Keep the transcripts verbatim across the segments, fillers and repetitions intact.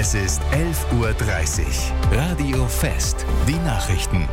Es ist elf Uhr dreißig. Radio Fest. Die Nachrichten.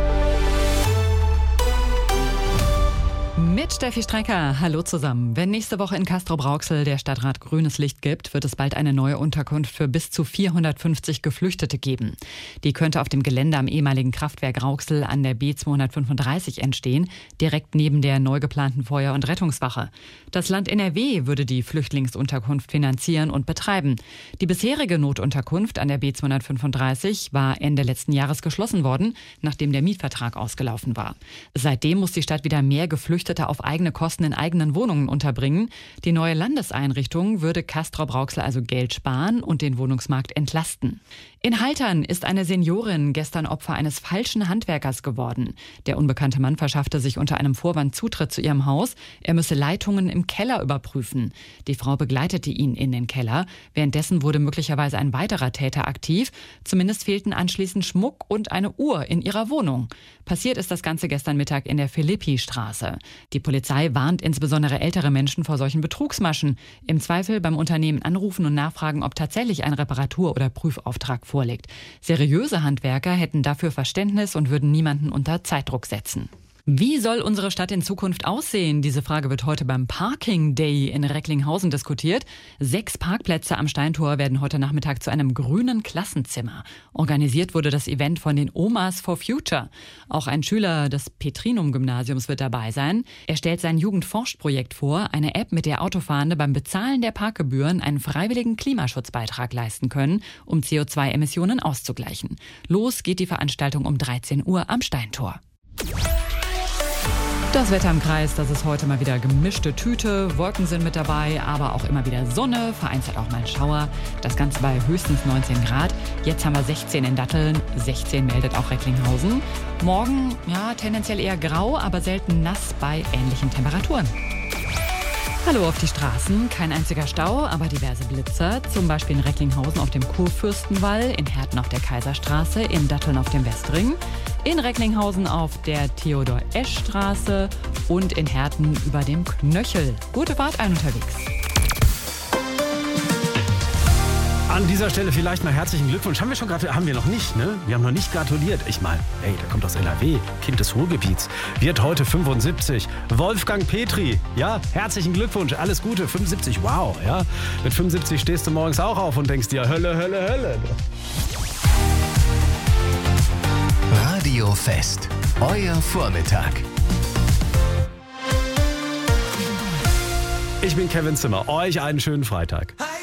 Mit Steffi Strecker. Hallo zusammen. Wenn nächste Woche in Castrop-Rauxel der Stadtrat grünes Licht gibt, wird es bald eine neue Unterkunft für bis zu vierhundertfünfzig Geflüchtete geben. Die könnte auf dem Gelände am ehemaligen Kraftwerk Rauxel an der B zweihundertfünfunddreißig entstehen, direkt neben der neu geplanten Feuer- und Rettungswache. Das Land N R W würde die Flüchtlingsunterkunft finanzieren und betreiben. Die bisherige Notunterkunft an der B zweihundertfünfunddreißig war Ende letzten Jahres geschlossen worden, nachdem der Mietvertrag ausgelaufen war. Seitdem muss die Stadt wieder mehr Geflüchtete auf eigene Kosten in eigenen Wohnungen unterbringen. Die neue Landeseinrichtung würde Castrop-Rauxel also Geld sparen und den Wohnungsmarkt entlasten. In Haltern ist eine Seniorin gestern Opfer eines falschen Handwerkers geworden. Der unbekannte Mann verschaffte sich unter einem Vorwand Zutritt zu ihrem Haus. Er müsse Leitungen im Keller überprüfen. Die Frau begleitete ihn in den Keller. Währenddessen wurde möglicherweise ein weiterer Täter aktiv. Zumindest fehlten anschließend Schmuck und eine Uhr in ihrer Wohnung. Passiert ist das Ganze gestern Mittag in der Philippi-Straße. Die Polizei warnt insbesondere ältere Menschen vor solchen Betrugsmaschen. Im Zweifel beim Unternehmen anrufen und nachfragen, ob tatsächlich ein Reparatur- oder Prüfauftrag vorliegt. Seriöse Handwerker hätten dafür Verständnis und würden niemanden unter Zeitdruck setzen. Wie soll unsere Stadt in Zukunft aussehen? Diese Frage wird heute beim Parking Day in Recklinghausen diskutiert. Sechs Parkplätze am Steintor werden heute Nachmittag zu einem grünen Klassenzimmer. Organisiert wurde das Event von den Omas for Future. Auch ein Schüler des Petrinum-Gymnasiums wird dabei sein. Er stellt sein Jugendforscht-Projekt vor, eine App, mit der Autofahrende beim Bezahlen der Parkgebühren einen freiwilligen Klimaschutzbeitrag leisten können, um C O zwei Emissionen auszugleichen. Los geht die Veranstaltung um dreizehn Uhr am Steintor. Das Wetter im Kreis, das ist heute mal wieder gemischte Tüte. Wolken sind mit dabei, aber auch immer wieder Sonne, vereinzelt auch mal Schauer. Das Ganze bei höchstens neunzehn Grad. Jetzt haben wir sechzehn in Datteln, sechzehn meldet auch Recklinghausen. Morgen, ja, tendenziell eher grau, aber selten nass bei ähnlichen Temperaturen. Hallo auf die Straßen, kein einziger Stau, aber diverse Blitzer. Zum Beispiel in Recklinghausen auf dem Kurfürstenwall, in Herten auf der Kaiserstraße, in Datteln auf dem Westring, in Recklinghausen auf der Theodor-Esch-Straße und in Herten über dem Knöchel. Gute Fahrt ein unterwegs. An dieser Stelle vielleicht mal herzlichen Glückwunsch. Haben wir schon gratuliert? Haben wir noch nicht, ne? Wir haben noch nicht gratuliert. Ich meine, hey, der kommt aus N R W, Kind des Ruhrgebiets. Wird heute fünfundsiebzig. Wolfgang Petri, ja, herzlichen Glückwunsch. Alles Gute, fünfundsiebzig, wow, ja. Mit fünfundsiebzig stehst du morgens auch auf und denkst dir, Hölle, Hölle, Hölle. Radio Fest. Euer Vormittag. Ich bin Kevin Zimmer. Euch einen schönen Freitag.